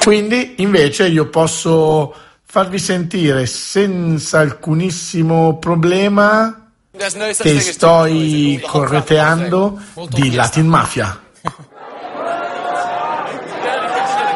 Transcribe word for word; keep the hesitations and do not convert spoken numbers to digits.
quindi invece io posso farvi sentire senza alcunissimo problema Te sto correteando di Latin Mafia.